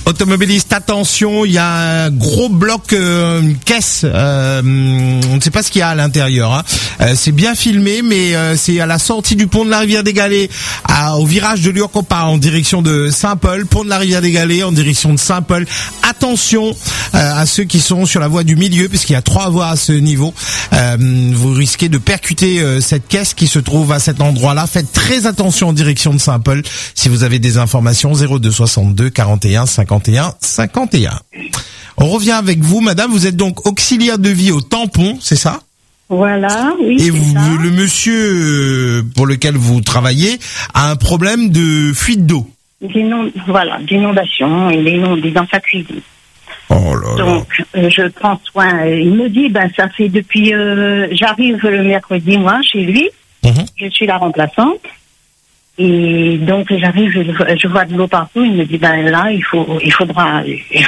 Automobiliste, attention, il y a un gros bloc, une caisse, on ne sait pas ce qu'il y a à l'intérieur, hein. C'est bien filmé, mais c'est à la sortie du pont de la Rivière des Galets, au virage de Lyon-Copa en direction de Saint-Paul, pont de la Rivière des Galets en direction de Saint-Paul. Attention à ceux qui sont sur la voie du milieu, puisqu'il y a 3 voies à ce niveau. Vous risquez de percuter cette caisse qui se trouve à cet endroit-là. Faites très attention en direction de Saint-Paul. Si vous avez des informations, 02 62 41 51 51. On revient avec vous, madame. Vous êtes donc auxiliaire de vie au tampon, c'est ça? Voilà, oui. Et c'est ça. le monsieur pour lequel vous travaillez a un problème de fuite d'eau. D'inondation, il est dans sa cuisine. Oh là là. Donc, je prends soin. Il me dit, ça fait depuis, j'arrive le mercredi, moi, chez lui. Je suis la remplaçante. Et donc, j'arrive, je vois de l'eau partout. Il me dit, là, il faudra.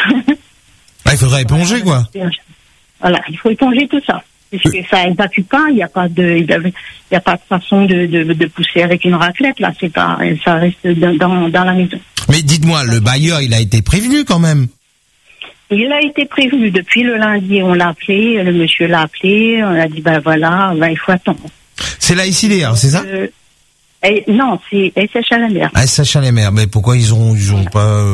Il faudra éponger, quoi. Voilà, il faut éponger tout ça. Puisque ça évacue pas, il n'y a pas de façon de pousser avec une raclette, là. C'est pas, ça reste dans la maison. Mais dites-moi, le bailleur, il a été prévenu quand même. Il a été prévenu depuis le lundi, on l'a appelé, le monsieur l'a appelé, on a dit, il faut attendre. C'est la ICDR, c'est ça? Non, c'est SHLMR. SHLMR, mais pourquoi ils sont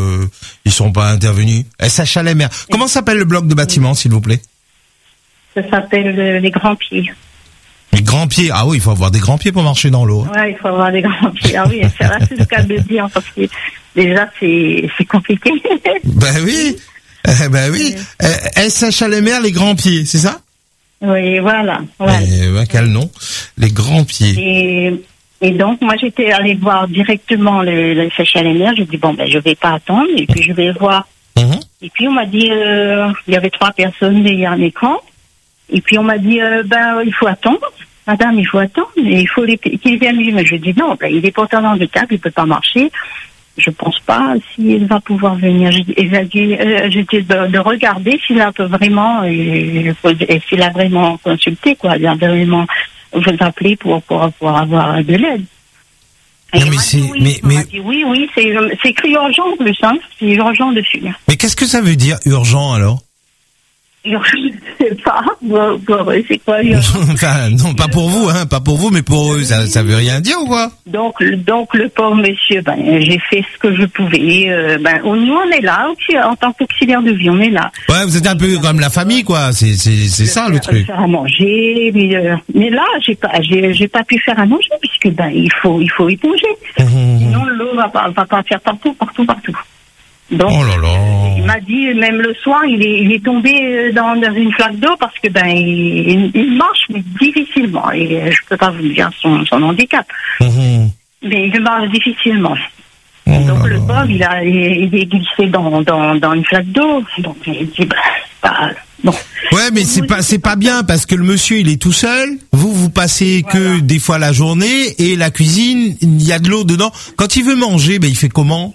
pas intervenus? SHLMR. Comment s'appelle le bloc de bâtiment, s'il vous plaît? Ça s'appelle les grands pieds. Les grands pieds. Ah oui, il faut avoir des grands pieds pour marcher dans l'eau. Ouais, il faut avoir des grands pieds. Ah oui, c'est le cas de dire, parce que déjà, c'est compliqué. Oui. Oui. SHLMR, les grands pieds, c'est ça? Oui, voilà. Quel nom? Les grands pieds. Et donc, moi, j'étais allée voir directement le SHLMR. J'ai dit, je vais pas attendre, et puis je vais voir. Et puis, on m'a dit, il y avait 3 personnes derrière un écran. Et puis, on m'a dit, il faut attendre. Madame, il faut attendre. Et il faut qu'ils viennent lui. Mais je dis, non, il est porteur de handicap, il peut pas marcher. Je pense pas s'il va pouvoir venir. J'ai dit de regarder s'il a vraiment, s'il a vraiment consulté, quoi. Il a vraiment vous appeler pour avoir de l'aide. Non, mais m'a dit oui, c'est écrit urgent en plus, hein. C'est urgent dessus. Mais qu'est-ce que ça veut dire urgent alors? Je sais pas. C'est quoi urgent? Enfin, non, pas pour vous, hein, pas pour vous, mais pour eux, ça veut rien dire ou quoi? Donc le pauvre monsieur, j'ai fait ce que je pouvais. Nous on est là, en tant qu'auxiliaire de vie, on est là. Ouais, vous êtes un peu comme la famille, quoi. C'est ça le truc. Faire à manger, mais là j'ai pas pu faire à manger puisque il faut éponger. Sinon l'eau va partir partout. Donc, oh là là. Il m'a dit, même le soir, il est tombé dans une flaque d'eau parce que il marche, mais difficilement. Et je peux pas vous dire son handicap. Mais il marche difficilement. Donc le pauvre, il est glissé dans une flaque d'eau. Donc il dit, bon. Ouais, mais c'est pas bien parce que le monsieur, il est tout seul. Vous passez que des fois la journée et la cuisine, il y a de l'eau dedans. Quand il veut manger, il fait comment?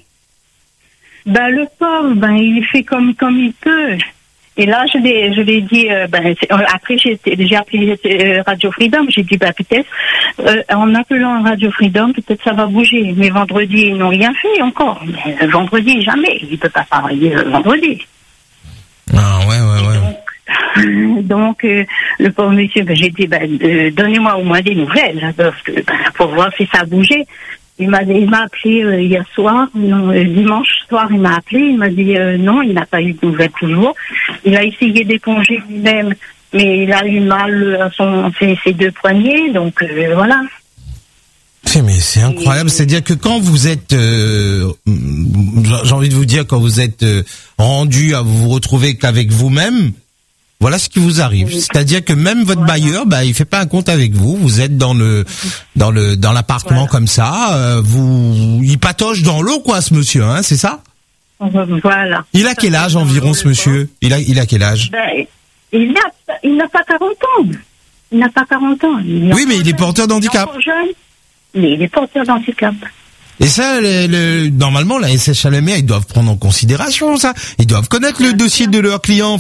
Le pauvre, il fait comme il peut. Et là, je l'ai dit, après j'ai appelé Radio Freedom, j'ai dit, peut-être, en appelant Radio Freedom, peut-être ça va bouger. Mais vendredi, ils n'ont rien fait encore. Mais vendredi, jamais. Il peut pas travailler vendredi. Ah, ouais. Donc, le pauvre monsieur, j'ai dit, donnez-moi au moins des nouvelles, parce que, pour voir si ça a bougé. Il m'a appelé hier soir, dimanche soir, il m'a appelé, il m'a dit non, il n'a pas eu de nouvelles toujours. Il a essayé d'éponger lui-même, mais il a eu mal à ses 2 poignets, donc voilà. Mais c'est incroyable, c'est-à-dire que quand vous êtes, j'ai envie de vous dire, quand vous êtes rendu à vous retrouver qu'avec vous-même, voilà ce qui vous arrive. C'est-à-dire que même votre bailleur, il fait pas un compte avec vous. Vous êtes dans l'appartement comme ça. Il patoche dans l'eau, quoi, ce monsieur, hein, c'est ça? Voilà. Il a quel âge environ, ce monsieur? Il a quel âge? Il n'a pas 40 ans. Il n'a pas 40 ans. Oui, mais il est porteur d'handicap. Il est jeune, mais il est porteur d'handicap. Et ça, normalement, la SHLMR, ils doivent prendre en considération ça. Ils doivent connaître le dossier de leurs clients,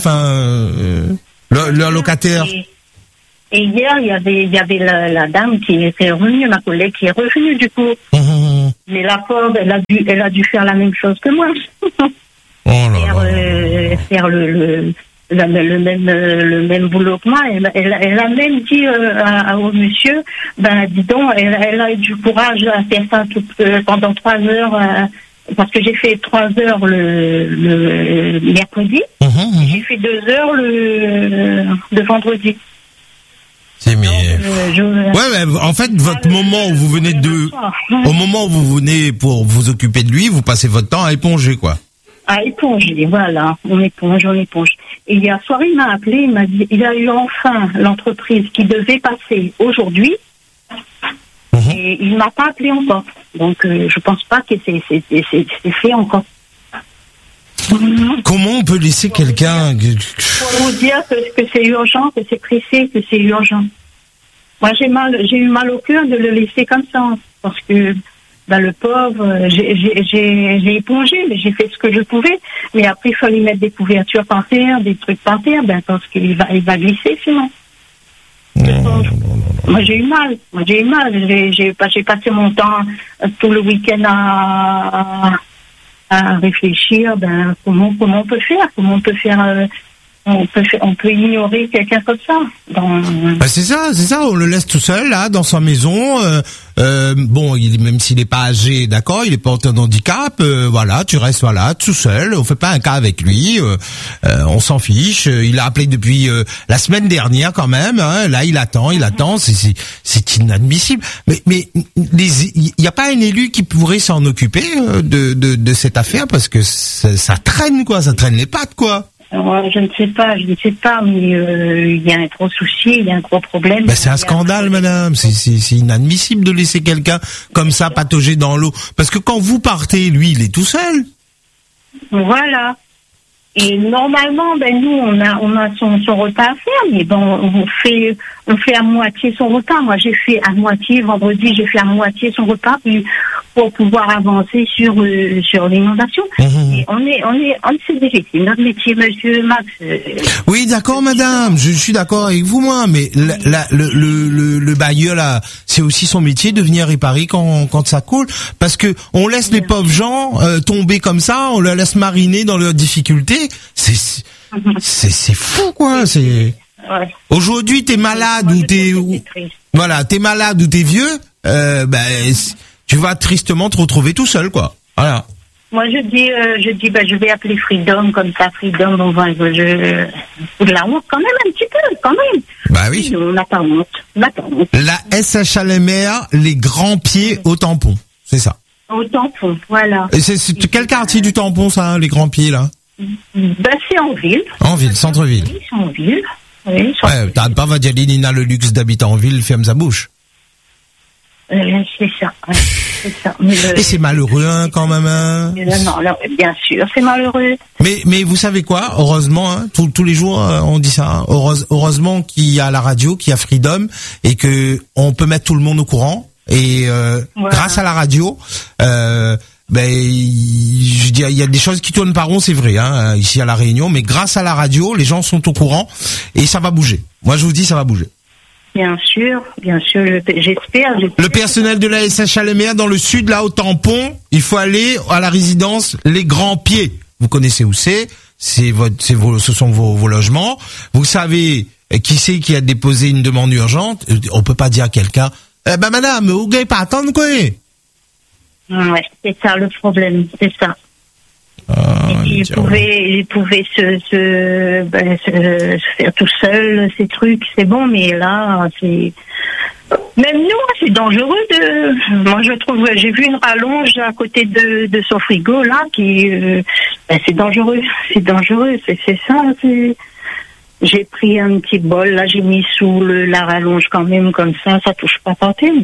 leur locataire. Et hier, il y avait la dame qui était revenue, ma collègue qui est revenue du coup. Mais la pauvre, elle a dû faire la même chose que moi. faire le même boulot que moi. Elle a même dit au monsieur, ben dis donc, elle a eu du courage à faire ça pendant 3 heures, parce que j'ai fait 3 heures le mercredi, j'ai fait 2 heures le vendredi. Ouais, mais en fait, votre moment où vous venez au moment où vous venez pour vous occuper de lui, vous passez votre temps à éponger, quoi. À éponger, voilà. On éponge. Et hier soir, il m'a appelé, il m'a dit, il a eu enfin l'entreprise qui devait passer aujourd'hui, et il m'a pas appelé encore. Donc, je pense pas que c'est fait encore. Comment on peut laisser quelqu'un... Pour vous dire que c'est urgent, que c'est pressé, que c'est urgent. Moi, j'ai eu mal au cœur de le laisser comme ça, parce que le pauvre, j'ai épongé, mais j'ai fait ce que je pouvais. Mais après, il fallait mettre des couvertures par terre, des trucs par terre, parce qu'il va glisser sinon. Moi, j'ai eu mal. J'ai passé mon temps tout le week-end à réfléchir, comment on peut faire, on peut ignorer quelqu'un comme ça. C'est ça, on le laisse tout seul là dans sa maison. Bon, même s'il n'est pas âgé, d'accord, il est pas en handicap, voilà, tu restes tout seul, on fait pas un cas avec lui, on s'en fiche. Il a appelé depuis la semaine dernière quand même, hein, là il attend, c'est inadmissible. Mais il y a pas un élu qui pourrait s'en occuper de cette affaire, parce que ça traîne quoi, ça traîne les pattes quoi. Je ne sais pas, mais il y a un gros souci, il y a un gros problème. C'est un scandale, madame. C'est inadmissible de laisser quelqu'un comme ça patauger dans l'eau. Parce que quand vous partez, lui, il est tout seul. Voilà. Et normalement, nous, on a son repas à faire, mais on fait à moitié son repas. Moi, j'ai fait à moitié vendredi, j'ai fait à moitié son repas pour pouvoir avancer sur l'inondation. Et c'est difficile. Notre métier, monsieur Max. Oui, d'accord, madame. Je suis d'accord avec vous, moi, mais le bailleur là, c'est aussi son métier de venir réparer quand ça coule, parce que on laisse les pauvres gens tomber comme ça, on les laisse mariner dans leurs difficultés. C'est fou quoi. Aujourd'hui t'es malade ou t'es malade ou t'es vieux, tu vas tristement te retrouver tout seul quoi. Voilà. Moi je dis je vais appeler Freedom, comme ça Freedom on va de la honte quand même un petit peu quand même. Bah oui. On n'a pas honte. La SHLMR, les grands pieds au tampon, c'est ça. Au tampon, voilà. Et c'est quel quartier du tampon ça, les grands pieds là? C'est en ville. En ville, centre-ville. Oui, c'est en ville. Oui, t'as pas va dire Nina le luxe d'habiter en ville, ferme sa bouche. C'est ça. Et c'est malheureux hein, quand même. Hein. Non, bien sûr, c'est malheureux. Mais vous savez quoi? Heureusement, hein, tous les jours on dit ça. Hein, heureusement qu'il y a la radio, qu'il y a Freedom, et que on peut mettre tout le monde au courant. Et grâce à la radio. Je dis, il y a des choses qui tournent par rond, c'est vrai, hein, ici à La Réunion, mais grâce à la radio, les gens sont au courant et ça va bouger. Moi, je vous dis, ça va bouger. Bien sûr, j'espère. Le personnel de la SHLMR dans le sud, là, au tampon, il faut aller à la résidence Les Grands Pieds. Vous connaissez où c'est? Ce sont vos logements. Vous savez qui c'est qui a déposé une demande urgente. On peut pas dire à quelqu'un, madame, vous n'allez pas attendre, quoi. Ouais, c'est ça le problème, c'est ça. Il pouvait se faire tout seul ces trucs, c'est bon, mais là c'est même nous c'est dangereux moi je trouve, j'ai vu une rallonge à côté de son frigo là qui c'est dangereux, c'est ça, j'ai pris un petit bol là, j'ai mis sous la rallonge quand même comme ça touche pas par terre.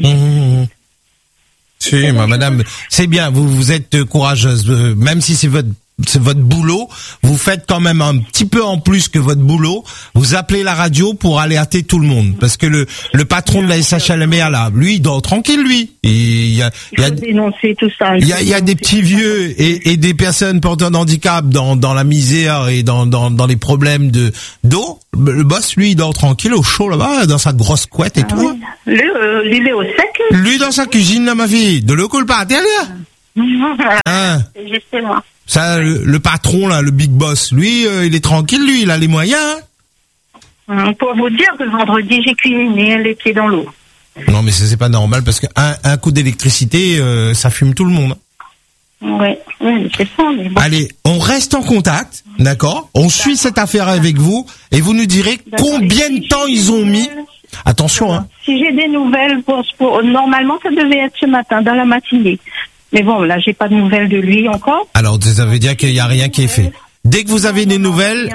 Si, madame, c'est bien, vous êtes courageuse, même si c'est votre boulot, vous faites quand même un petit peu en plus que votre boulot, vous appelez la radio pour alerter tout le monde, parce que le patron de la SHLMR là, lui, il dort tranquille, lui. Il faut dénoncer tout ça. Il y a des petits vieux et des personnes porteurs de handicap dans la misère et dans les problèmes d'eau. Le boss, lui, il dort tranquille au chaud là-bas, dans sa grosse couette et tout. Oui. Lui, il est au sec. Lui, dans sa cuisine, là, ma fille. De l'eau coule pas à terre, là. Justement. Ça, le patron là, le big boss, lui, il est tranquille, lui, il a les moyens. Pour vous dire que vendredi, j'ai cuisiné les pieds dans l'eau. Non, mais c'est pas normal parce qu'un coup d'électricité, ça fume tout le monde. Ouais, c'est ça. Mais bon. Allez, on reste en contact, d'accord? On suit cette affaire avec vous et vous nous direz combien de temps ils ont mis. Attention, hein. Si j'ai des nouvelles, normalement, ça devait être ce matin, dans la matinée. Mais bon, là, j'ai pas de nouvelles de lui encore. Alors, ça veut dire qu'il y a rien qui est fait. Dès que vous avez des nouvelles,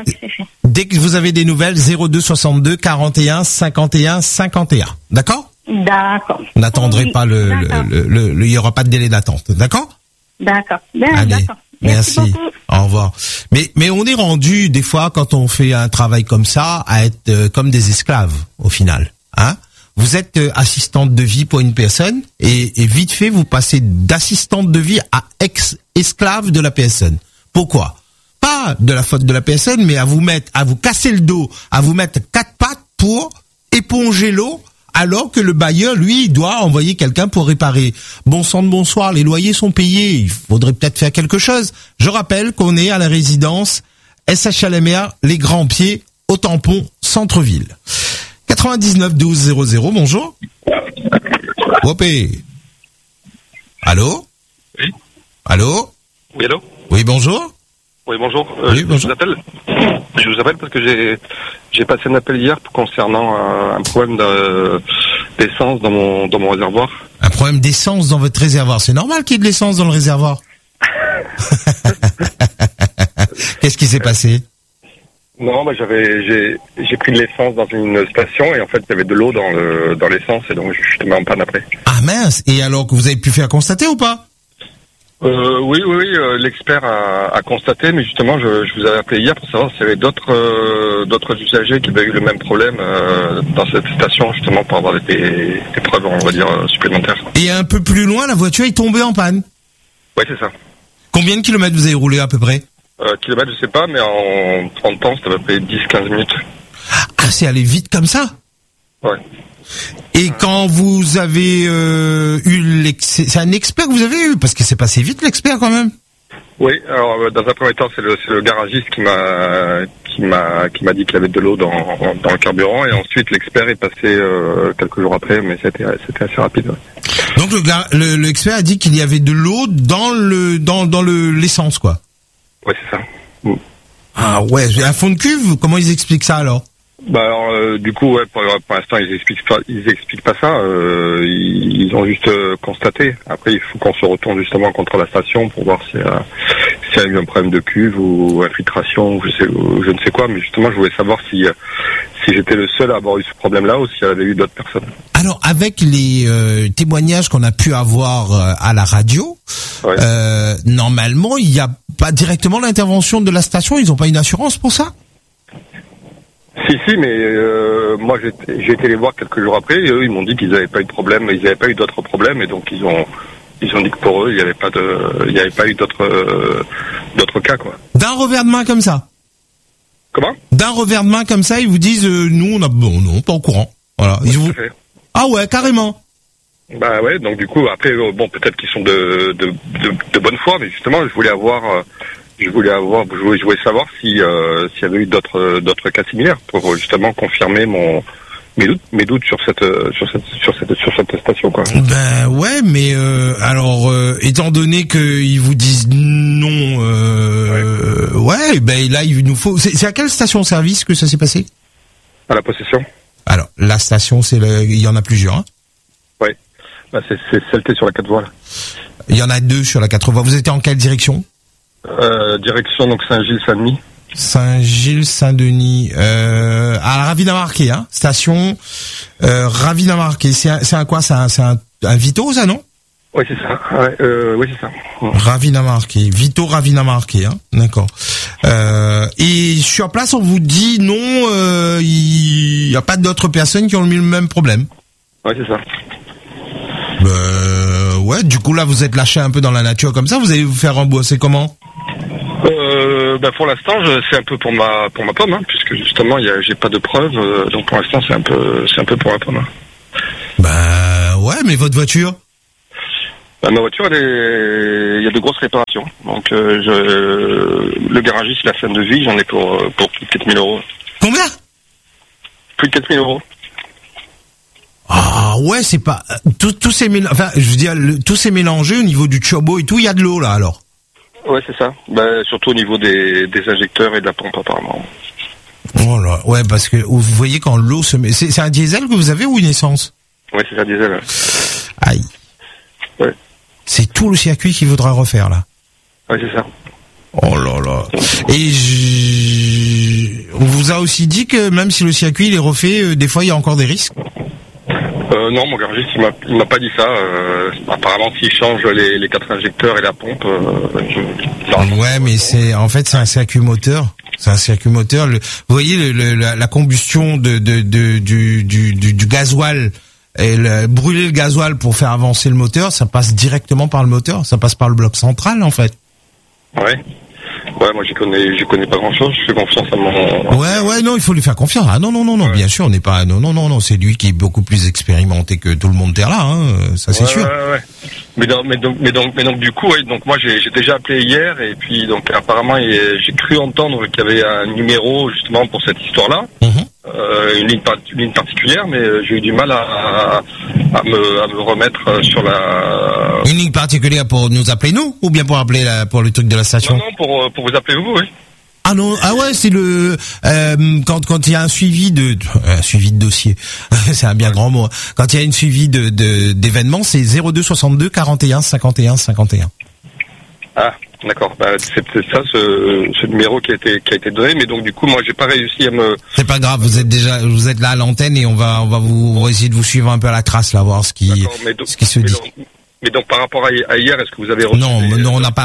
02 62 41 51 51. D'accord? D'accord. N'attendrez pas il y aura pas de délai d'attente. D'accord? D'accord. Allez. D'accord. Merci. Beaucoup. Au revoir. Mais on est rendu, des fois, quand on fait un travail comme ça, à être comme des esclaves, au final. Hein? Vous êtes assistante de vie pour une personne, et vite fait, vous passez d'assistante de vie à ex-esclave de la personne. Pourquoi? Pas de la faute de la personne, mais à vous casser le dos, à vous mettre 4 pattes pour éponger l'eau, alors que le bailleur, lui, doit envoyer quelqu'un pour réparer. Bon sang de bonsoir, les loyers sont payés, il faudrait peut-être faire quelque chose. Je rappelle qu'on est à la résidence SHLMR, les Grands Pieds, au tampon, centre-ville. 99 12 00, bonjour. Wopé. Allô? Oui. Allô? Oui, allô? Oui, bonjour. Oui, bonjour. Oui, bonjour. Je vous appelle parce que j'ai passé un appel hier concernant un problème d'essence dans mon réservoir. Un problème d'essence dans votre réservoir. C'est normal qu'il y ait de l'essence dans le réservoir. Qu'est-ce qui s'est passé? Non, j'ai pris de l'essence dans une station et en fait il y avait de l'eau dans l'essence et donc je suis tombé en panne après. Ah mince. Et alors que vous avez pu faire constater ou pas? Oui, l'expert a constaté, mais justement, je vous avais appelé hier pour savoir s'il y avait d'autres usagers qui avaient eu le même problème dans cette station, justement, pour avoir des preuves, on va dire, supplémentaires. Et un peu plus loin, la voiture est tombée en panne. Oui, c'est ça. Combien de kilomètres vous avez roulé à peu près? Kilomètres, je sais pas, mais en temps, c'était à peu près 10-15 minutes. Ah, c'est allé vite comme ça? Ouais. Et quand vous avez c'est un expert que vous avez eu, parce que c'est passé vite l'expert quand même. Oui, alors dans un premier temps c'est le garagiste qui m'a dit qu'il y avait de l'eau dans le carburant et ensuite l'expert est passé quelques jours après, mais c'était assez rapide. Ouais. Donc l'expert a dit qu'il y avait de l'eau dans l'essence quoi. Ouais, c'est ça. Ah ouais, un fond de cuve, comment ils expliquent ça alors? Bah alors, du coup, ouais, pour l'instant, ils expliquent pas ça. Ils ont juste constaté. Après, il faut qu'on se retourne justement contre la station pour voir s'il y a eu un problème de cuve ou infiltration ou je ne sais quoi. Mais justement, je voulais savoir si j'étais le seul à avoir eu ce problème-là ou s'il y avait eu d'autres personnes. Alors, avec les témoignages qu'on a pu avoir à la radio, ouais. Normalement, il n'y a pas directement l'intervention de la station. Ils n'ont pas une assurance pour ça? Si, mais moi j'ai été les voir quelques jours après et eux ils m'ont dit qu'ils n'avaient pas eu de problème, ils n'avaient pas eu d'autres problèmes et donc ils ont dit que pour eux il n'y avait pas eu d'autres cas quoi. D'un revers de main comme ça. Comment? D'un revers de main comme ça ils vous disent nous non pas au courant. Voilà. Ouais, Ah ouais carrément. Bah ouais donc du coup après bon peut-être qu'ils sont de bonne foi mais justement je voulais savoir s'il y avait eu d'autres cas similaires pour justement confirmer mes doutes sur cette station quoi. Ben ouais mais alors étant donné qu'ils vous disent non ouais ben là il nous faut c'est à quelle station-service que ça s'est passé? À la Possession. Alors la station il y en a plusieurs hein? Ouais. Bah c'est celle qui est sur la 4 voies là. Il y en a 2 sur la 4 voies. Vous étiez en quelle direction? Direction donc Saint-Gilles-Saint-Denis. Saint-Gilles-Saint-Denis. À Ravina-Marquet, hein. Station Ravina-Marquet. C'est un quoi? C'est un Vito, ça, non? Oui, c'est ça. Ouais, oui, c'est ça. Ravina-Marquet. Vito Ravina-Marquet, hein. D'accord. Et sur place, on vous dit non, il y a pas d'autres personnes qui ont eu le même problème. Ouais, c'est ça. Ouais, du coup, là, vous êtes lâché un peu dans la nature comme ça. Vous allez vous faire rembourser comment? Pour l'instant, c'est un peu pour ma pomme, hein, puisque justement, j'ai pas de preuves, donc pour l'instant, c'est un peu pour ma pomme. Hein. Bah ouais, mais votre voiture? Ma voiture, il y a de grosses réparations. Donc, le garagiste, il a fin de vie, j'en ai pour plus de 4 000 euros. Combien? Plus de 4 000 euros. Ah ouais, c'est pas tout c'est enfin je veux dire tout s'est mélangé au niveau du turbo et tout, il y a de l'eau là alors. Ouais, c'est ça. Surtout au niveau des injecteurs et de la pompe apparemment. Oh là, ouais, parce que vous voyez quand l'eau se met, c'est un diesel que vous avez ou une essence? Ouais, c'est un diesel. Ouais. Aïe. Ouais. C'est tout le circuit qu'il faudra refaire là. Ouais, c'est ça. Oh là là. Et on vous a aussi dit que même si le circuit il est refait, des fois il y a encore des risques. Non, mon garagiste il m'a pas dit ça. Apparemment, s'il change les 4 injecteurs et la pompe. Ouais, mais c'est un circuit moteur. C'est un circuit moteur. Vous voyez la combustion du gasoil. Et brûler le gasoil pour faire avancer le moteur, ça passe directement par le moteur. Ça passe par le bloc central en fait. Ouais. Ouais, moi j'y connais pas grand chose, je fais confiance à mon... Ouais, non, il faut lui faire confiance. Ah non, ouais. Bien sûr, on n'est pas... Non, c'est lui qui est beaucoup plus expérimenté que tout le monde là, hein, ça c'est sûr. Ouais. Mais donc du coup, ouais, donc moi j'ai déjà appelé hier, et puis donc apparemment j'ai cru entendre qu'il y avait un numéro justement pour cette histoire-là. Une ligne particulière, mais j'ai eu du mal à me remettre sur la... Une ligne particulière pour nous appeler nous, ou bien pour appeler pour le truc de la station? Non, pour vous appeler vous, oui. Ah non, ah ouais, c'est le quand il y a un suivi de dossier, c'est un bien grand mot. Quand il y a une suivi d'événements, c'est 02 62 41 51 51. Ah. D'accord, c'est peut-être ça ce numéro qui a été donné, mais donc du coup moi j'ai pas réussi à me... C'est pas grave, vous êtes là à l'antenne et on va essayer de vous suivre un peu à la trace là, voir ce qui se dit. Mais donc par rapport à hier, est-ce que vous avez reçu... Non, on n'a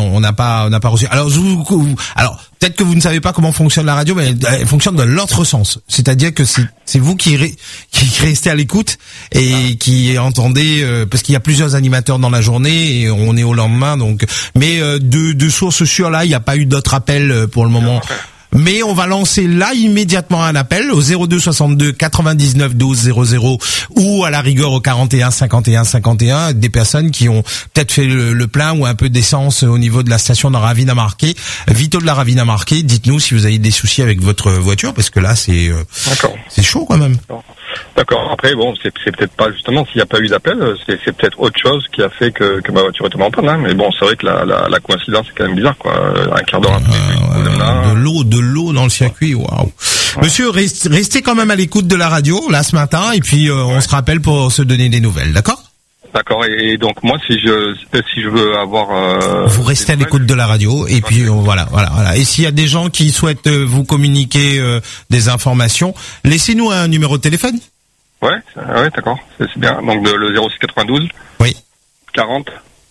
pas reçu. Alors peut-être que vous ne savez pas comment fonctionne la radio, mais elle fonctionne dans l'autre sens. C'est-à-dire que c'est vous qui restez à l'écoute et qui entendez, parce qu'il y a plusieurs animateurs dans la journée et on est au lendemain, donc. Mais de sources sûres là, il n'y a pas eu d'autres appels pour le moment. Mais on va lancer là immédiatement un appel au 02 62 99 12 00 ou à la rigueur au 41 51 51 des personnes qui ont peut-être fait le plein ou un peu d'essence au niveau de la station de Ravine à Marquet. Vito de la Ravine à Marquet, dites-nous si vous avez des soucis avec votre voiture parce que là c'est chaud quand même. D'accord. Après bon, c'est peut-être pas justement s'il n'y a pas eu d'appel, c'est peut-être autre chose qui a fait que ma voiture est tombée en panne. Hein. Mais bon, c'est vrai que la coïncidence est quand même bizarre quoi. Un quart d'heure après. De l'eau dans le circuit, waouh. Ouais. Monsieur, restez quand même à l'écoute de la radio là ce matin et puis on se rappelle pour se donner des nouvelles, d'accord? D'accord. Et donc moi si je veux avoir vous restez à l'écoute de la radio et puis voilà. Et s'il y a des gens qui souhaitent vous communiquer des informations, laissez-nous un numéro de téléphone. Ouais, d'accord. C'est bien. Donc le 06 92. Oui. 40.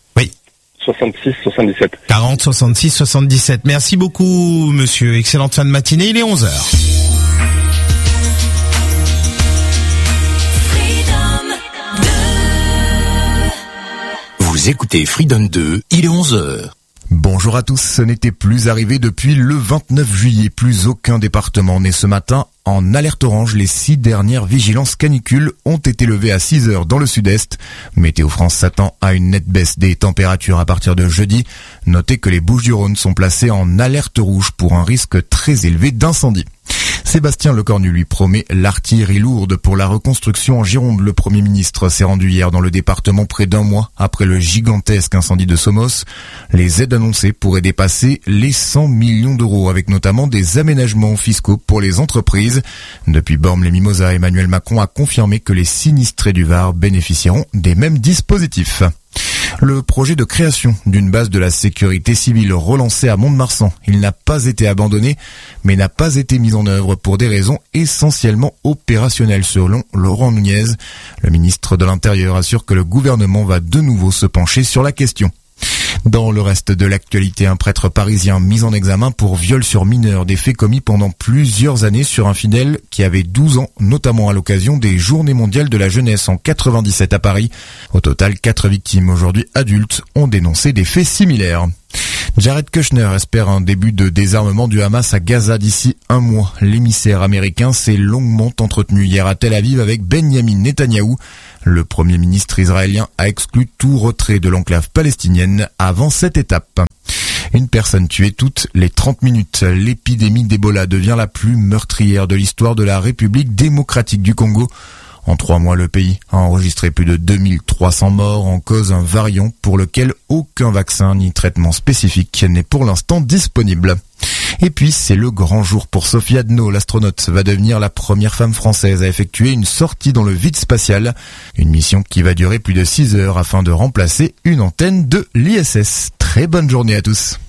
66 77. 40 66 77. Merci beaucoup, monsieur. Excellente fin de matinée. Il est 11h. Vous écoutez Freedom 2, il est 11h. Bonjour à tous, ce n'était plus arrivé depuis le 29 juillet. Plus aucun département n'est ce matin en alerte orange. Les 6 dernières vigilances canicules ont été levées à 6 heures dans le sud-est. Météo France s'attend à une nette baisse des températures à partir de jeudi. Notez que les Bouches-du-Rhône sont placées en alerte rouge pour un risque très élevé d'incendie. Sébastien Lecornu lui promet l'artillerie lourde pour la reconstruction en Gironde. Le Premier ministre s'est rendu hier dans le département près d'un mois après le gigantesque incendie de Somos. Les aides annoncées pourraient dépasser les 100 millions d'euros avec notamment des aménagements fiscaux pour les entreprises. Depuis Bormes-les-Mimosas, Emmanuel Macron a confirmé que les sinistrés du Var bénéficieront des mêmes dispositifs. Le projet de création d'une base de la sécurité civile relancé à Mont-de-Marsan, il n'a pas été abandonné, mais n'a pas été mis en œuvre pour des raisons essentiellement opérationnelles selon Laurent Nunez. Le ministre de l'Intérieur assure que le gouvernement va de nouveau se pencher sur la question. Dans le reste de l'actualité, un prêtre parisien mis en examen pour viol sur mineur, des faits commis pendant plusieurs années sur un fidèle qui avait 12 ans, notamment à l'occasion des Journées mondiales de la jeunesse en 97 à Paris. Au total, 4 victimes, aujourd'hui adultes, ont dénoncé des faits similaires. Jared Kushner espère un début de désarmement du Hamas à Gaza d'ici un mois. L'émissaire américain s'est longuement entretenu hier à Tel Aviv avec Benjamin Netanyahou. Le premier ministre israélien a exclu tout retrait de l'enclave palestinienne avant cette étape. Une personne tuée toutes les 30 minutes. L'épidémie d'Ebola devient la plus meurtrière de l'histoire de la République démocratique du Congo. En 3 mois, le pays a enregistré plus de 2300 morts, en cause un variant pour lequel aucun vaccin ni traitement spécifique n'est pour l'instant disponible. Et puis, c'est le grand jour pour Sophie Adno. L'astronaute va devenir la première femme française à effectuer une sortie dans le vide spatial. Une mission qui va durer plus de 6 heures afin de remplacer une antenne de l'ISS. Très bonne journée à tous.